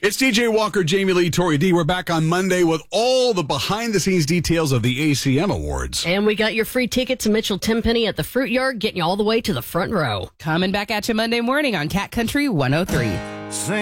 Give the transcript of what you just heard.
It's DJ Walker, Jamie Lee, Tori D. We're back on Monday with all the behind-the-scenes details of the ACM Awards. And we got your free ticket to Mitchell Tenpenny at the Fruit Yard, getting you all the way to the front row. Coming back at you Monday morning on Cat Country 103.